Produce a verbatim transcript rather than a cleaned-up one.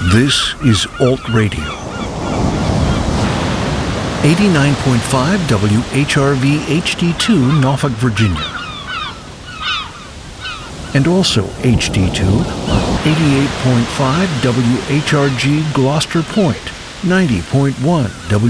This is Alt Radio. eighty-nine point five W H R V H D two, Norfolk, Virginia. And also H D two on eighty-eight point five W H R G, Gloucester Point, ninety point one W